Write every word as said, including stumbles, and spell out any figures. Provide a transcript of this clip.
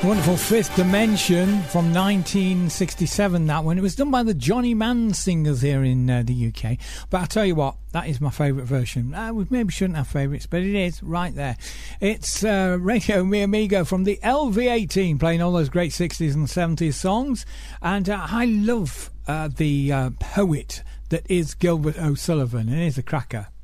Wonderful Fifth Dimension from nineteen sixty-seven, that one. It was done by the Johnny Mann Singers here in uh, the U K. But I'll tell you what, that is my favourite version. Uh, we maybe shouldn't have favourites, but it is right there. It's uh, Radio Mi Amigo from the L V eighteen, playing all those great sixties and seventies songs. And uh, I love uh, the uh, poet that is Gilbert O'Sullivan, and he's a cracker.